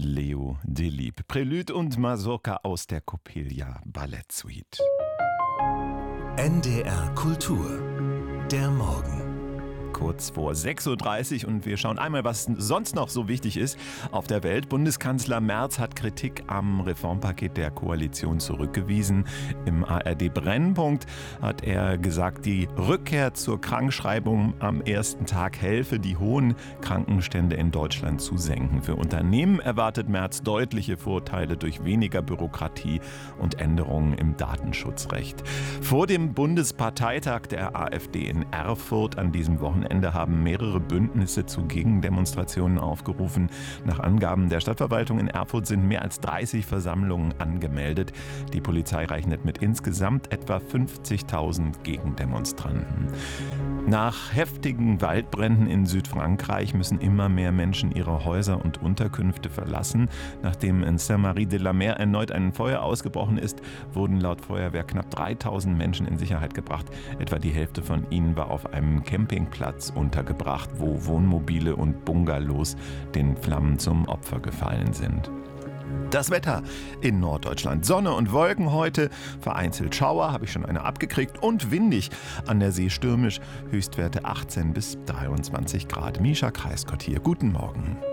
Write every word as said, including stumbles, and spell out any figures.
Leo Delibes. Prelude und Mazurka aus der Coppelia Ballettsuite. N D R Kultur, der Morgen. Kurz vor sechs Uhr dreißig und wir schauen einmal, was sonst noch so wichtig ist auf der Welt. Bundeskanzler Merz hat Kritik am Reformpaket der Koalition zurückgewiesen. Im A R D-Brennpunkt hat er gesagt, die Rückkehr zur Krankschreibung am ersten Tag helfe, die hohen Krankenstände in Deutschland zu senken. Für Unternehmen erwartet Merz deutliche Vorteile durch weniger Bürokratie und Änderungen im Datenschutzrecht. Vor dem Bundesparteitag der AfD in Erfurt an diesem Wochenende Ende haben mehrere Bündnisse zu Gegendemonstrationen aufgerufen. Nach Angaben der Stadtverwaltung in Erfurt sind mehr als dreißig Versammlungen angemeldet. Die Polizei rechnet mit insgesamt etwa fünfzigtausend Gegendemonstranten. Nach heftigen Waldbränden in Südfrankreich müssen immer mehr Menschen ihre Häuser und Unterkünfte verlassen. Nachdem in Saint-Marie-de-la-Mer erneut ein Feuer ausgebrochen ist, wurden laut Feuerwehr knapp dreitausend Menschen in Sicherheit gebracht. Etwa die Hälfte von ihnen war auf einem Campingplatz untergebracht, wo Wohnmobile und Bungalows den Flammen zum Opfer gefallen sind. Das Wetter in Norddeutschland. Sonne und Wolken heute, vereinzelt Schauer, habe ich schon eine abgekriegt, und windig, an der See stürmisch, Höchstwerte achtzehn bis dreiundzwanzig Grad. Mischa Kreiskott hier, guten Morgen.